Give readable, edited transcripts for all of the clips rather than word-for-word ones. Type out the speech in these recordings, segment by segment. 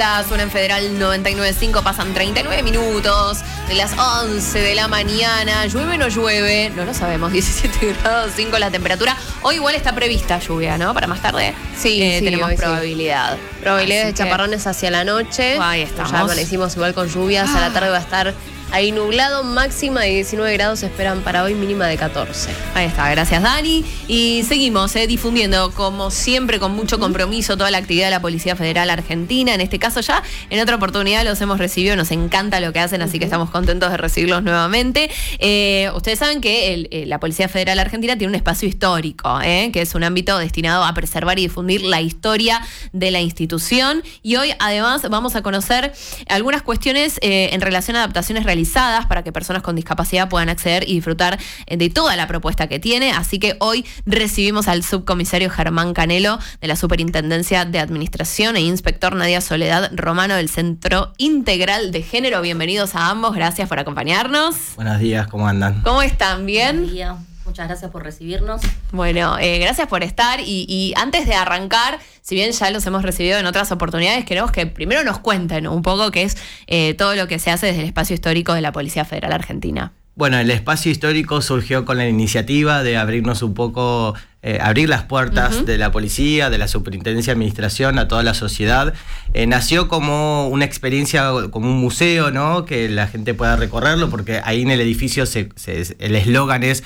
vuelta, suena en Federal 99.5, pasan 39 minutos de las 11 de la mañana. ¿Llueve o no llueve? No lo sabemos, 17 grados 5 la temperatura. Hoy igual está prevista lluvia, ¿no? Para más tarde sí, tenemos probabilidad. Sí. Probabilidades de chaparrones hacia la noche. Ahí estamos. Ya amanecimos igual con lluvias, a la tarde va a estar ahí nublado, máxima de 19 grados se esperan para hoy, mínima de 14. Ahí está, gracias Dani. Y seguimos difundiendo, como siempre, con mucho compromiso, toda la actividad de la Policía Federal Argentina. En este caso ya, en otra oportunidad los hemos recibido, nos encanta lo que hacen, así que estamos contentos de recibirlos nuevamente. Ustedes saben que la Policía Federal Argentina tiene un espacio histórico, que es un ámbito destinado a preservar y difundir la historia de la institución. Y hoy, además, vamos a conocer algunas cuestiones en relación a adaptaciones realizadas para que personas con discapacidad puedan acceder y disfrutar de toda la propuesta que tiene. Así que hoy recibimos al subcomisario Germán Canelo de la Superintendencia de Administración e inspector Nadia Soledad Romano del Centro Integral de Género. Bienvenidos a ambos, gracias por acompañarnos. Buenos días, ¿cómo andan? ¿Cómo están? ¿Bien? Buen día. Muchas gracias por recibirnos. Bueno, gracias por estar y antes de arrancar, si bien ya los hemos recibido en otras oportunidades, queremos que primero nos cuenten un poco qué es todo lo que se hace desde el espacio histórico de la Policía Federal Argentina. Bueno, el espacio histórico surgió con la iniciativa de abrirnos un poco, abrir las puertas de la policía, de la Superintendencia de Administración a toda la sociedad. Nació como una experiencia, como un museo, ¿no? Que la gente pueda recorrerlo, porque ahí en el edificio el eslogan es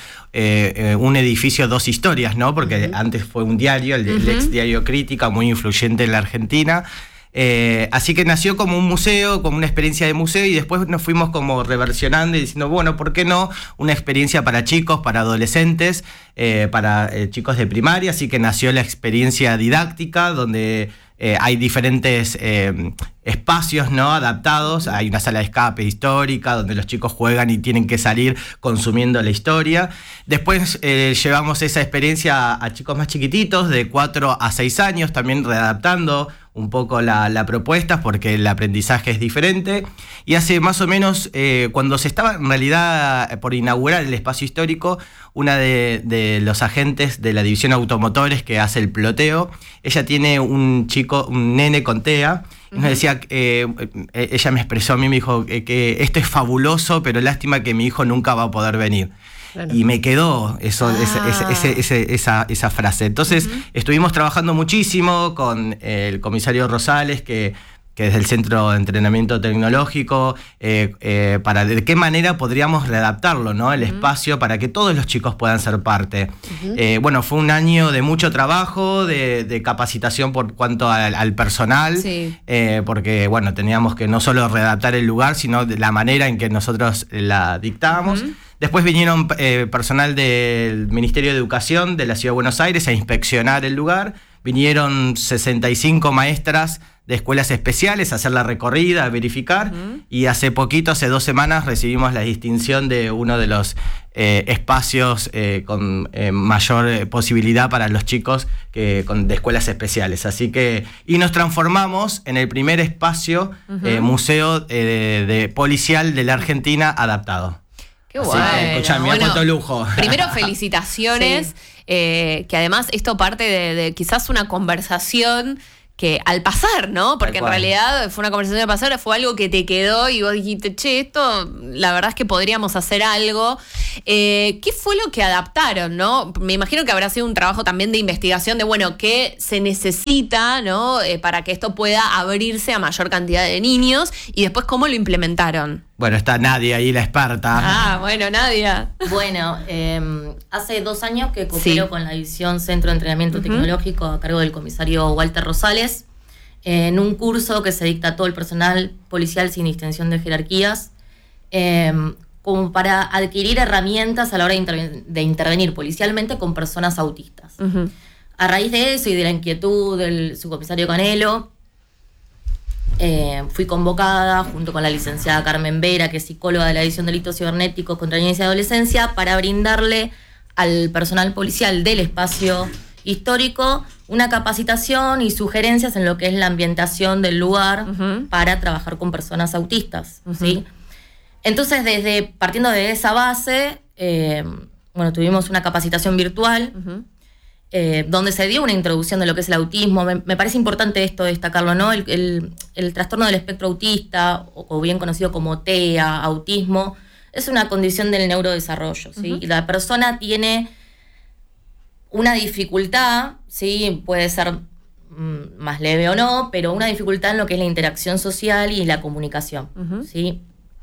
un edificio, dos historias, ¿no? Porque antes fue un diario, el ex diario Crítica, muy influyente en la Argentina. Así que nació como un museo, como una experiencia de museo, y después nos fuimos como reversionando y diciendo, bueno, ¿por qué no una experiencia para chicos, para adolescentes, para chicos de primaria? Así que nació la experiencia didáctica, donde hay diferentes espacios, ¿no? Adaptados. Hay una sala de escape histórica donde los chicos juegan y tienen que salir consumiendo la historia. Después llevamos esa experiencia a chicos más chiquititos, de 4 a 6 años, también readaptando un poco la propuesta, porque el aprendizaje es diferente. Y hace más o menos, cuando se estaba en realidad por inaugurar el espacio histórico, una de los agentes de la división automotores que hace el ploteo, ella tiene un nene con TEA, y nos decía, ella me expresó a mí, me dijo que esto es fabuloso, pero lástima que mi hijo nunca va a poder venir. Claro. Y me quedó esa frase. Entonces, estuvimos trabajando muchísimo con el comisario Rosales, que es del Centro de Entrenamiento Tecnológico, para de qué manera podríamos readaptarlo, ¿no? El espacio para que todos los chicos puedan ser parte. Bueno, fue un año de mucho trabajo, de capacitación por cuanto al personal, porque, bueno, teníamos que no solo readaptar el lugar, sino de la manera en que nosotros la dictábamos. Después vinieron personal del Ministerio de Educación de la Ciudad de Buenos Aires a inspeccionar el lugar. Vinieron 65 maestras de escuelas especiales a hacer la recorrida, a verificar. Y hace 2 semanas, recibimos la distinción de uno de los espacios con mayor posibilidad para los chicos de escuelas especiales. Así que, y nos transformamos en el primer espacio museo de policial de la Argentina adaptado. Qué bueno. Escuchame, bueno, cuánto lujo. Primero, felicitaciones, que además esto parte de quizás una conversación que al pasar, ¿no? Porque en realidad fue una conversación de pasar, fue algo que te quedó y vos dijiste, che, esto la verdad es que podríamos hacer algo. ¿Qué fue lo que adaptaron, no? Me imagino que habrá sido un trabajo también de investigación de, bueno, qué se necesita, ¿no? Para que esto pueda abrirse a mayor cantidad de niños, y después cómo lo implementaron. Bueno, está Nadia ahí, la experta. Ah, bueno, Nadia. Bueno, hace 2 años que coopero con la División Centro de Entrenamiento Tecnológico a cargo del comisario Walter Rosales, en un curso que se dicta a todo el personal policial sin distinción de jerarquías, como para adquirir herramientas a la hora de intervenir policialmente con personas autistas. A raíz de eso y de la inquietud del subcomisario Canelo, fui convocada junto con la licenciada Carmen Vera, que es psicóloga de la División de Delitos Cibernéticos contra Niñez y Adolescencia, para brindarle al personal policial del espacio histórico una capacitación y sugerencias en lo que es la ambientación del lugar para trabajar con personas autistas, ¿sí? Entonces, partiendo de esa base, bueno, tuvimos una capacitación virtual donde se dio una introducción de lo que es el autismo. Me parece importante esto destacarlo, ¿no? El trastorno del espectro autista, o bien conocido como TEA, autismo, es una condición del neurodesarrollo, ¿sí? Y la persona tiene una dificultad, ¿sí? Puede ser más leve o no, pero una dificultad en lo que es la interacción social y la comunicación, ¿sí?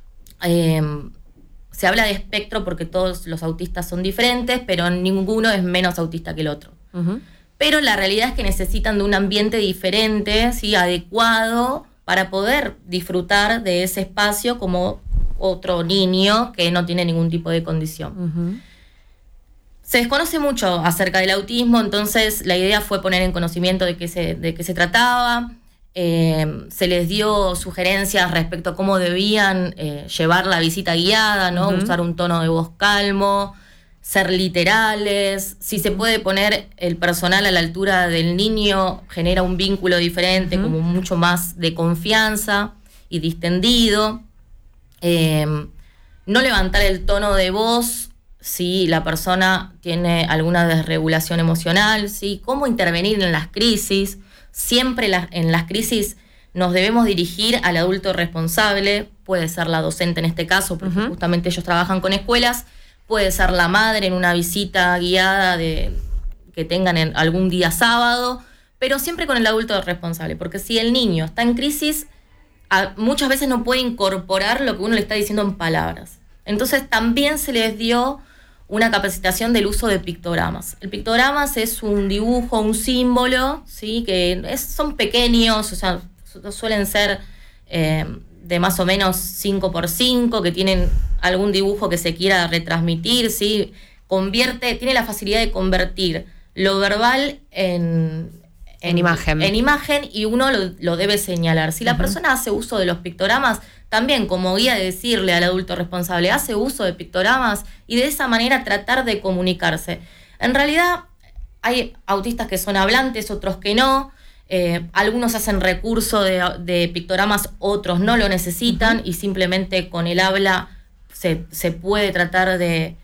Se habla de espectro porque todos los autistas son diferentes, pero ninguno es menos autista que el otro. Pero la realidad es que necesitan de un ambiente diferente, ¿sí? Adecuado para poder disfrutar de ese espacio como otro niño que no tiene ningún tipo de condición. Se desconoce mucho acerca del autismo, entonces la idea fue poner en conocimiento de qué se trataba. Se les dio sugerencias respecto a cómo debían llevar la visita guiada, ¿no? Usar un tono de voz calmo, ser literales. Si se puede poner el personal a la altura del niño, genera un vínculo diferente, como mucho más de confianza y distendido. No levantar el tono de voz si la persona tiene alguna desregulación emocional, ¿sí? Cómo intervenir en las crisis. Siempre en las crisis nos debemos dirigir al adulto responsable, puede ser la docente en este caso, porque justamente ellos trabajan con escuelas, puede ser la madre en una visita guiada que tengan en algún día sábado, pero siempre con el adulto responsable, porque si el niño está en crisis, muchas veces no puede incorporar lo que uno le está diciendo en palabras. Entonces también se les dio una capacitación del uso de pictogramas. El pictogramas es un dibujo, un símbolo, ¿sí? Que son pequeños, o sea, suelen ser de más o menos 5x5, que tienen algún dibujo que se quiera retransmitir, ¿sí? Tiene la facilidad de convertir lo verbal en imagen, y uno lo debe señalar. Si la persona hace uso de los pictogramas, también como guía de decirle al adulto responsable, hace uso de pictogramas, y de esa manera tratar de comunicarse. En realidad hay autistas que son hablantes, otros que no. Algunos hacen recurso de pictogramas, otros no lo necesitan, y simplemente con el habla se puede tratar de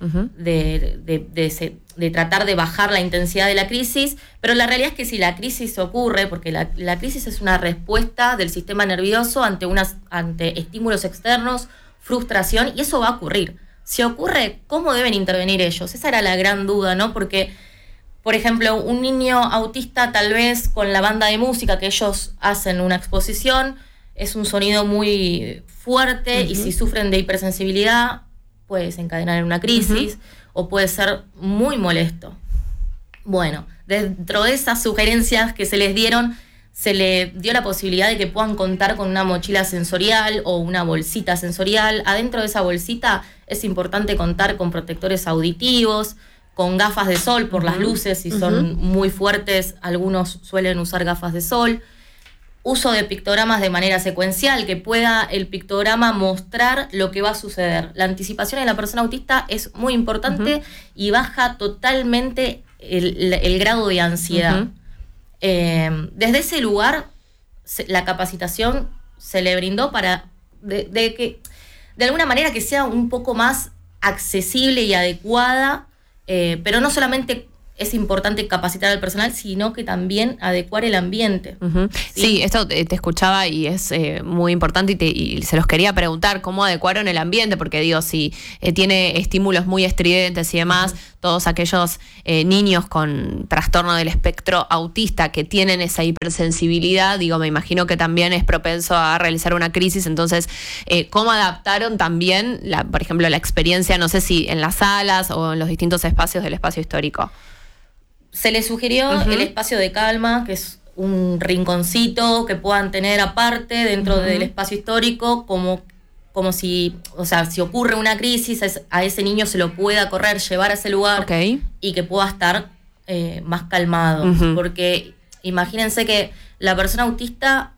tratar de bajar la intensidad de la crisis, pero la realidad es que si la crisis ocurre, porque la crisis es una respuesta del sistema nervioso ante estímulos externos, frustración, y eso va a ocurrir. Si ocurre, ¿cómo deben intervenir ellos? Esa era la gran duda, ¿no? Porque, por ejemplo, un niño autista, tal vez con la banda de música que ellos hacen una exposición, es un sonido muy fuerte, y si sufren de hipersensibilidad puede desencadenar en una crisis, o puede ser muy molesto. Bueno, dentro de esas sugerencias que se les dieron, se le dio la posibilidad de que puedan contar con una mochila sensorial o una bolsita sensorial. Adentro de esa bolsita es importante contar con protectores auditivos, con gafas de sol por las luces, si son muy fuertes, algunos suelen usar gafas de sol. Uso de pictogramas de manera secuencial, que pueda el pictograma mostrar lo que va a suceder. La anticipación en la persona autista es muy importante y baja totalmente el grado de ansiedad. Desde ese lugar, la capacitación se le brindó para que de alguna manera que sea un poco más accesible y adecuada, pero no solamente es importante capacitar al personal, sino que también adecuar el ambiente. Sí, esto te escuchaba y es muy importante, y se los quería preguntar cómo adecuaron el ambiente, porque digo, si tiene estímulos muy estridentes y demás, todos aquellos niños con trastorno del espectro autista que tienen esa hipersensibilidad, digo, me imagino que también es propenso a realizar una crisis. Entonces, ¿cómo adaptaron también, por ejemplo, la experiencia, no sé si en las salas o en los distintos espacios del espacio histórico? Se les sugirió el espacio de calma, que es un rinconcito que puedan tener aparte dentro del espacio histórico, como si, o sea, si ocurre una crisis, a ese niño se lo pueda correr, llevar a ese lugar, y que pueda estar más calmado. Porque imagínense que la persona autista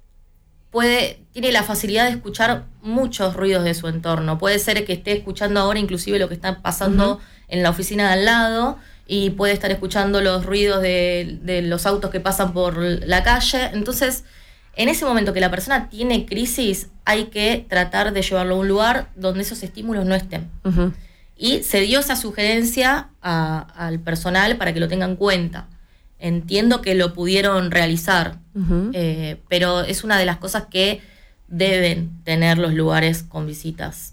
tiene la facilidad de escuchar muchos ruidos de su entorno. Puede ser que esté escuchando ahora inclusive lo que está pasando en la oficina de al lado, y puede estar escuchando los ruidos de los autos que pasan por la calle. Entonces, en ese momento que la persona tiene crisis, hay que tratar de llevarlo a un lugar donde esos estímulos no estén. Y se dio esa sugerencia al personal para que lo tengan en cuenta. Entiendo que lo pudieron realizar, pero es una de las cosas que deben tener los lugares con visitas.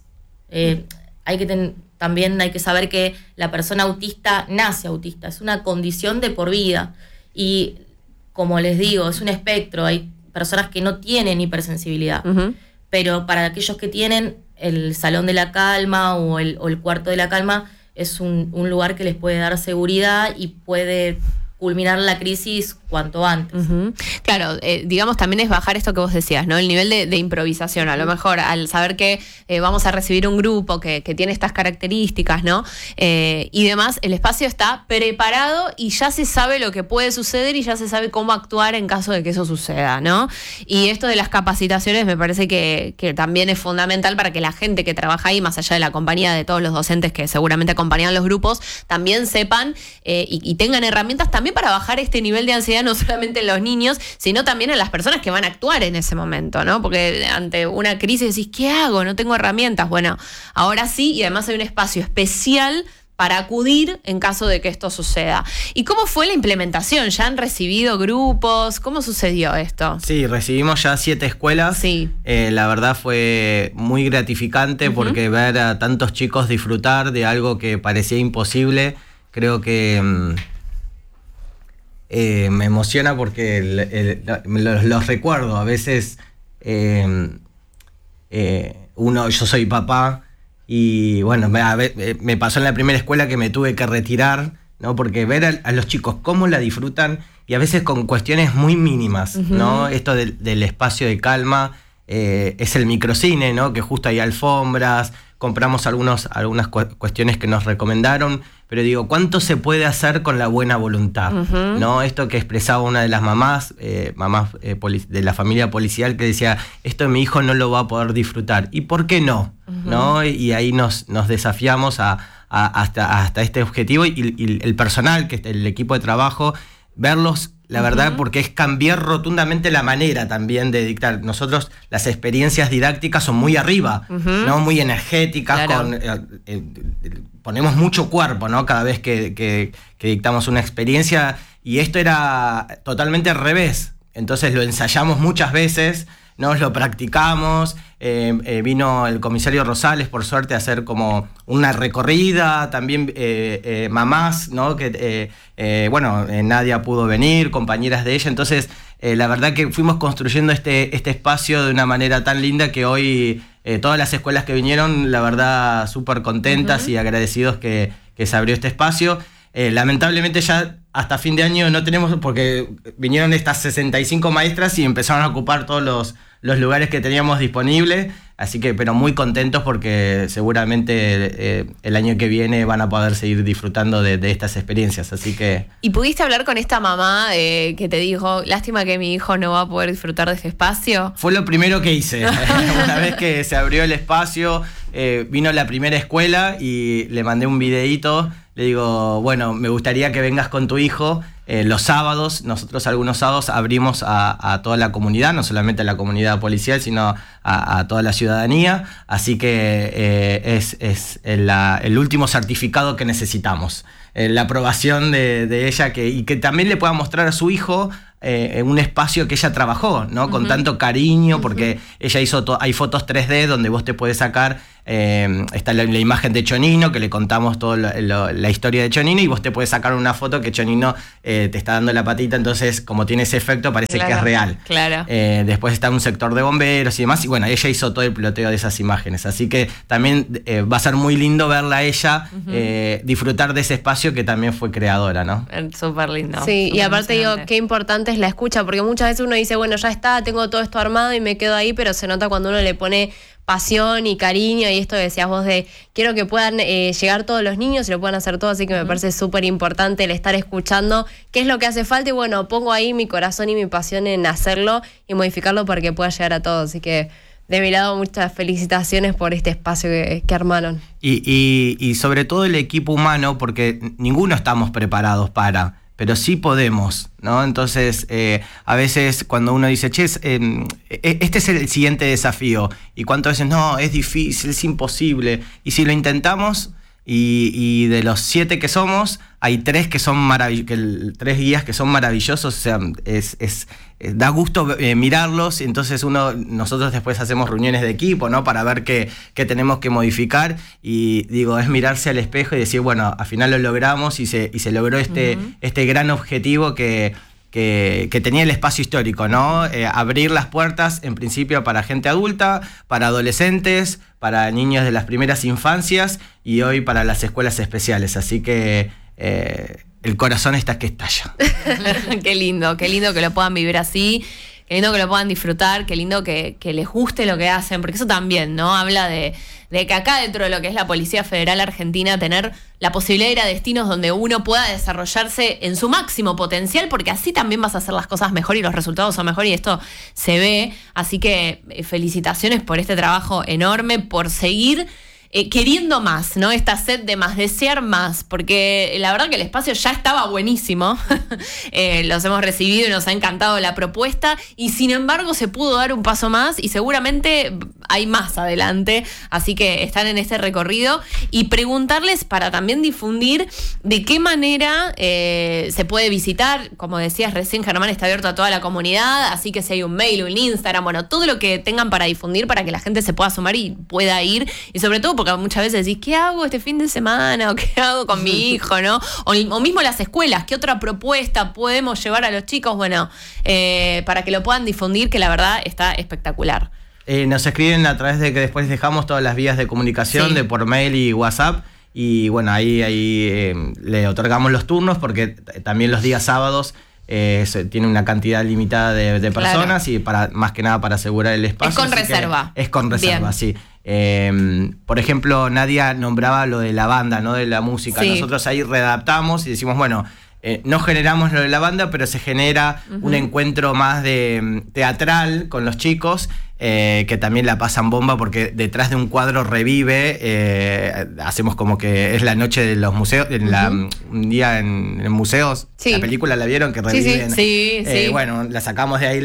También hay que saber que la persona autista nace autista, es una condición de por vida. Y como les digo, es un espectro, hay personas que no tienen hipersensibilidad, pero para aquellos que tienen, el Salón de la Calma o el Cuarto de la Calma es un lugar que les puede dar seguridad y puede culminar la crisis cuanto antes. Claro, digamos, también es bajar esto que vos decías, ¿no? El nivel de improvisación. A lo mejor al saber que vamos a recibir un grupo que tiene estas características, ¿no? Y demás, el espacio está preparado y ya se sabe lo que puede suceder y ya se sabe cómo actuar en caso de que eso suceda, ¿no? Y esto de las capacitaciones me parece que también es fundamental para que la gente que trabaja ahí, más allá de la compañía de todos los docentes que seguramente acompañan los grupos, también sepan y tengan herramientas también para bajar este nivel de ansiedad, no solamente en los niños, sino también en las personas que van a actuar en ese momento, ¿no? Porque ante una crisis decís, ¿qué hago? No tengo herramientas. Bueno, ahora sí, y además hay un espacio especial para acudir en caso de que esto suceda. ¿Y cómo fue la implementación? ¿Ya han recibido grupos? ¿Cómo sucedió esto? Sí, recibimos ya 7 escuelas. Sí. La verdad fue muy gratificante porque ver a tantos chicos disfrutar de algo que parecía imposible, creo que me emociona porque los recuerdo. A veces yo soy papá y bueno, me pasó en la primera escuela que me tuve que retirar, ¿no? Porque ver a los chicos cómo la disfrutan y a veces con cuestiones muy mínimas, ¿no? Esto del espacio de calma, es el microcine, ¿no? Que justo hay alfombras, compramos algunas cuestiones que nos recomendaron, pero digo, ¿cuánto se puede hacer con la buena voluntad? ¿No? Esto que expresaba una de las mamás de la familia policial, que decía, esto mi hijo no lo va a poder disfrutar. ¿Y por qué no? ¿No? Y ahí nos desafiamos hasta este objetivo y el personal, que el equipo de trabajo, verlos, la verdad, porque es cambiar rotundamente la manera también de dictar. Nosotros las experiencias didácticas son muy arriba, ¿no? Muy energéticas, claro. Ponemos mucho cuerpo, ¿no? Cada vez que dictamos una experiencia, y esto era totalmente al revés. Entonces lo ensayamos muchas veces, nos lo practicamos. Vino el comisario Rosales, por suerte, a hacer como una recorrida, también mamás, ¿no? Que Nadia pudo venir, compañeras de ella. Entonces la verdad que fuimos construyendo este espacio de una manera tan linda que hoy todas las escuelas que vinieron, la verdad, súper contentas y agradecidos que se abrió este espacio. Lamentablemente ya hasta fin de año no tenemos, porque vinieron estas 65 maestras y empezaron a ocupar todos los lugares que teníamos disponibles, así que, pero muy contentos porque seguramente el año que viene van a poder seguir disfrutando de estas experiencias, así que... ¿Y pudiste hablar con esta mamá que te dijo, lástima que mi hijo no va a poder disfrutar de este espacio? Fue lo primero que hice. Una vez que se abrió el espacio, vino la primera escuela y le mandé un videíto. Le digo, bueno, me gustaría que vengas con tu hijo. Los sábados, nosotros algunos sábados abrimos a toda la comunidad, no solamente a la comunidad policial, sino a toda la ciudadanía. Así que es el último certificado que necesitamos. La aprobación de ella y que también le pueda mostrar a su hijo en un espacio que ella trabajó, ¿no? Con tanto cariño, porque ella hizo hay fotos 3D donde vos te puedes sacar, está la imagen de Chonino, que le contamos toda la historia de Chonino, y vos te puedes sacar una foto que Chonino te está dando la patita, entonces como tiene ese efecto parece que es real. Claro. Después está un sector de bomberos y demás, y bueno, ella hizo todo el piloteo de esas imágenes, así que también va a ser muy lindo verla a ella disfrutar de ese espacio que también fue creadora, ¿no? Súper lindo. Sí, súper y aparte digo, emocionante. qué importante es la escucha, porque muchas veces uno dice, bueno, ya está, tengo todo esto armado y me quedo ahí, pero se nota cuando uno le pone pasión y cariño, y esto decías vos de, quiero que puedan llegar todos los niños y lo puedan hacer todo, así que me parece súper importante el estar escuchando qué es lo que hace falta, y bueno, pongo ahí mi corazón y mi pasión en hacerlo y modificarlo para que pueda llegar a todos, así que de mi lado muchas felicitaciones por este espacio que armaron. Y sobre todo el equipo humano, porque ninguno estamos preparados pero sí podemos, ¿no? Entonces, a veces cuando uno dice, che, este es el siguiente desafío, y cuántas veces, no, es difícil, es imposible, y si lo intentamos, y de los 7 que somos, hay 3 que son 3 guías que son maravillosos, o sea, da gusto mirarlos, entonces nosotros después hacemos reuniones de equipo, ¿no? Para ver qué tenemos que modificar, y digo, es mirarse al espejo y decir, bueno, al final lo logramos y se logró este gran objetivo que tenía el espacio histórico, ¿no? Abrir las puertas, en principio, para gente adulta, para adolescentes, para niños de las primeras infancias y hoy para las escuelas especiales. Así que el corazón está que estalla. Qué lindo que lo puedan vivir así. Qué lindo que lo puedan disfrutar, qué lindo que les guste lo que hacen, porque eso también, ¿no? Habla de que acá dentro de lo que es la Policía Federal Argentina, tener la posibilidad de ir a destinos donde uno pueda desarrollarse en su máximo potencial, porque así también vas a hacer las cosas mejor y los resultados son mejor y esto se ve. Así que felicitaciones por este trabajo enorme, por seguir queriendo más, ¿no? Esta sed de más, desear más, porque la verdad que el espacio ya estaba buenísimo. Los hemos recibido y nos ha encantado la propuesta, y sin embargo se pudo dar un paso más y seguramente hay más adelante, así que están en este recorrido, y preguntarles para también difundir de qué manera se puede visitar. Como decías recién, Germán, está abierto a toda la comunidad, así que si hay un mail, un Instagram, bueno, todo lo que tengan para difundir para que la gente se pueda sumar y pueda ir, y sobre todo porque muchas veces decís, ¿qué hago este fin de semana? ¿O qué hago con mi hijo? ¿No? O mismo las escuelas, ¿qué otra propuesta podemos llevar a los chicos? Bueno, para que lo puedan difundir, que la verdad está espectacular. Nos escriben a través de que después dejamos todas las vías de comunicación, de por mail y WhatsApp. Y bueno, ahí le otorgamos los turnos, porque también los días sábados tiene una cantidad limitada de personas, claro. Y más que nada para asegurar el espacio. Es con reserva. Es con reserva, bien. Sí. Por ejemplo, Nadia nombraba lo de la banda, ¿no? De la música. Sí. Nosotros ahí readaptamos y decimos, bueno, no generamos lo de la banda, pero se genera un encuentro más teatral con los chicos, que también la pasan bomba, porque detrás de un cuadro revive, hacemos como que es la noche de los museos, un día en museos. Sí. La película la vieron, que reviven. Sí. Bueno, la sacamos de ahí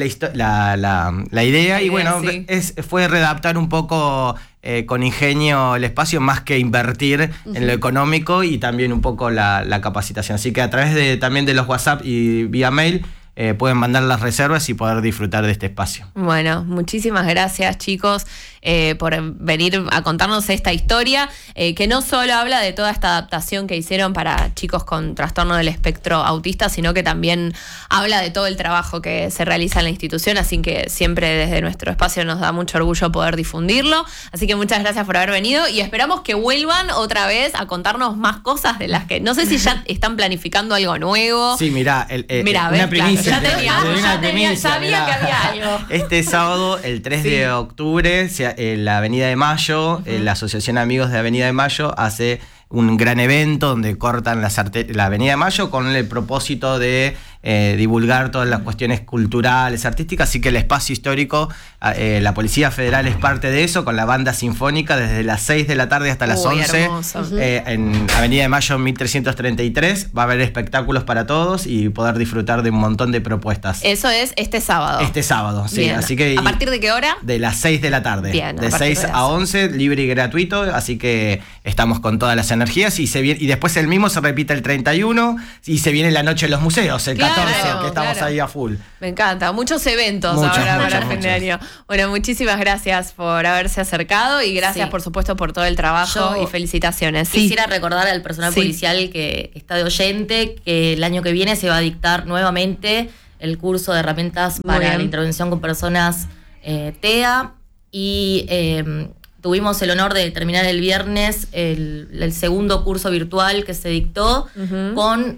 la idea, y bueno, fue readaptar un poco con ingenio el espacio, más que invertir en lo económico, y también un poco la capacitación. Así que a través también de los WhatsApp y vía mail pueden mandar las reservas y poder disfrutar de este espacio. Bueno, muchísimas gracias, chicos, por venir a contarnos esta historia, que no solo habla de toda esta adaptación que hicieron para chicos con trastorno del espectro autista, sino que también habla de todo el trabajo que se realiza en la institución, así que siempre desde nuestro espacio nos da mucho orgullo poder difundirlo. Así que muchas gracias por haber venido, y esperamos que vuelvan otra vez a contarnos más cosas de las que, no sé si ya están planificando algo nuevo. Sí, mirá, una primicia. Claro, sabía que había algo. Este sábado, el 3 de octubre, la Avenida de Mayo, la Asociación Amigos de Avenida de Mayo, hace un gran evento donde cortan la Avenida de Mayo con el propósito de divulgar todas las cuestiones culturales, artísticas. Así que el espacio histórico, la Policía Federal es parte de eso, con la banda sinfónica desde las 6 de la tarde hasta las 11. En Avenida de Mayo 1333 va a haber espectáculos para todos y poder disfrutar de un montón de propuestas. Eso es este sábado. Este sábado, sí. Bien. Así que, ¿a partir de qué hora? De las 6 de la tarde. Bien, de 6 a 11, libre y gratuito. Así que estamos con todas las energías, y después el mismo se repite el 31 y se viene la noche de los museos, el 14, que estamos ahí a full. Me encanta, muchos eventos ahora para fin de año. Bueno, muchísimas gracias por haberse acercado, y gracias por supuesto por todo el trabajo y felicitaciones. Quisiera recordar al personal policial que está de oyente que el año que viene se va a dictar nuevamente el curso de herramientas para la intervención con personas TEA, y tuvimos el honor de terminar el viernes el segundo curso virtual que se dictó, con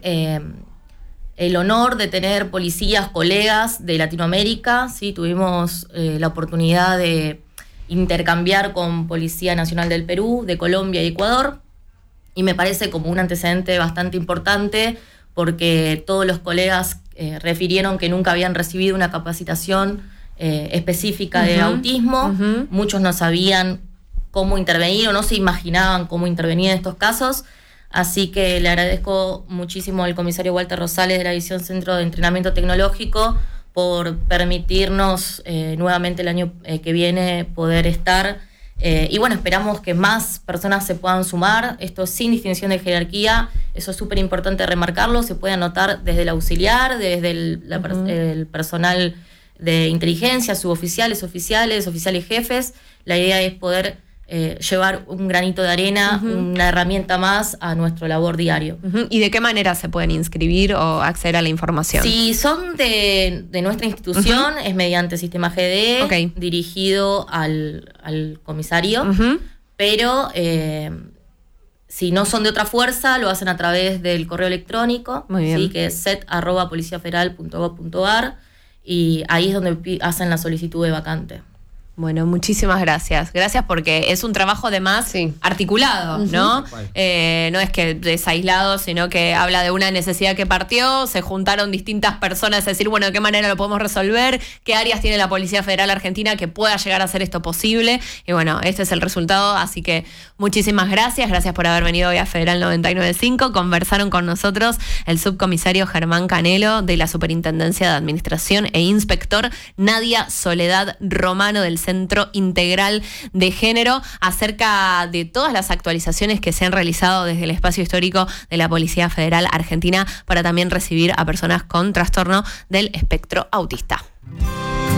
el honor de tener policías, colegas de Latinoamérica. ¿Sí? Tuvimos la oportunidad de intercambiar con Policía Nacional del Perú, de Colombia y Ecuador, y me parece como un antecedente bastante importante, porque todos los colegas refirieron que nunca habían recibido una capacitación específica de autismo. Muchos no sabían cómo intervenir o no se imaginaban cómo intervenir en estos casos. Así que le agradezco muchísimo al comisario Walter Rosales de la División Centro de Entrenamiento Tecnológico por permitirnos nuevamente el año que viene poder estar Y bueno, esperamos que más personas se puedan sumar, esto sin distinción de jerarquía, eso es súper importante remarcarlo, se puede anotar desde el auxiliar, desde el personal de inteligencia, suboficiales, oficiales jefes. La idea es poder llevar un granito de arena, una herramienta más a nuestro labor diario. ¿Y de qué manera se pueden inscribir o acceder a la información? Si son de nuestra institución, es mediante sistema GDE, dirigido al comisario, pero si no son de otra fuerza, lo hacen a través del correo electrónico, ¿sí? Que es set@policiafederal.gov.ar, y ahí es donde hacen la solicitud de vacante. Bueno, muchísimas gracias. Gracias porque es un trabajo además articulado, ¿no? No es que es aislado, sino que habla de una necesidad que partió, se juntaron distintas personas a decir, bueno, ¿de qué manera lo podemos resolver? ¿Qué áreas tiene la Policía Federal Argentina que pueda llegar a hacer esto posible? Y bueno, este es el resultado, así que muchísimas gracias. Gracias por haber venido hoy a Federal 99.5. Conversaron con nosotros el subcomisario Germán Canelo de la Superintendencia de Administración e inspector Nadia Soledad Romano del Centro Integral de Género acerca de todas las actualizaciones que se han realizado desde el espacio histórico de la Policía Federal Argentina para también recibir a personas con trastorno del espectro autista.